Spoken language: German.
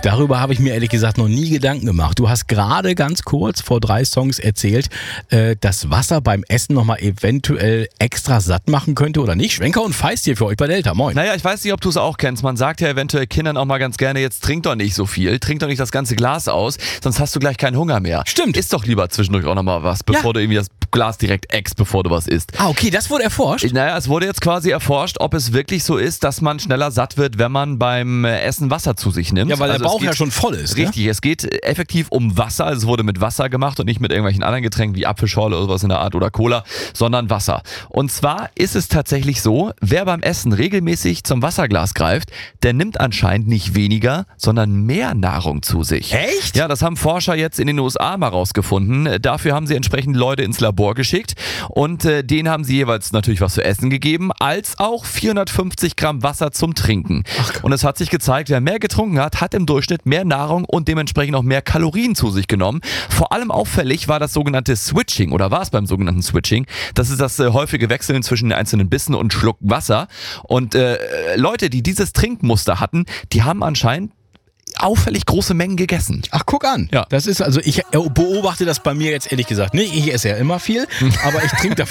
Darüber habe ich mir ehrlich gesagt noch nie Gedanken gemacht. Du hast gerade ganz kurz vor 3 Songs erzählt, dass Wasser beim Essen nochmal eventuell extra satt machen könnte oder nicht. Schwenker und Feist hier für euch bei Delta. Moin. Naja, ich weiß nicht, ob du es auch kennst. Man sagt ja eventuell Kindern auch mal ganz gerne, jetzt trink doch nicht so viel, trink doch nicht das ganze Glas aus, sonst hast du gleich keinen Hunger mehr. Stimmt. Isst doch lieber zwischendurch auch nochmal was, bevor du irgendwie das Glas direkt eckst, bevor du was isst. Ah, okay, das wurde erforscht. Naja, es wurde jetzt quasi erforscht, ob es wirklich so ist, dass man schneller satt wird, wenn man beim Essen Wasser zu sich nimmt. Ja, weil also der Bauch ja schon voll ist. Richtig, es geht effektiv um Wasser. Also es wurde mit Wasser gemacht und nicht mit irgendwelchen anderen Getränken wie Apfelschorle oder sowas in der Art oder Cola, sondern Wasser. Und zwar ist es tatsächlich so, wer beim Essen regelmäßig zum Wasserglas greift, der nimmt anscheinend nicht weniger, sondern mehr Nahrung zu sich. Echt? Ja, das haben Forscher jetzt in den USA mal rausgefunden. Dafür haben sie entsprechend Leute ins Labor geschickt und denen haben sie jeweils natürlich was zu essen gegeben, als auch 450 Gramm Wasser zum Trinken. Und es hat sich gezeigt, wer mehr getrunken hat, hat im Durchschnitt mehr Nahrung und dementsprechend auch mehr Kalorien zu sich genommen. Vor allem auffällig war das sogenannte Switching oder war es beim sogenannten Switching. Das ist das häufige Wechseln zwischen den einzelnen Bissen und Schluck Wasser. Und Leute, die dieses Trinkmuster hatten, die haben anscheinend auffällig große Mengen gegessen. Ach, guck an. Ja. Das ist also, ich beobachte das bei mir jetzt ehrlich gesagt nicht. Ich esse ja immer viel, aber ich trinke dafür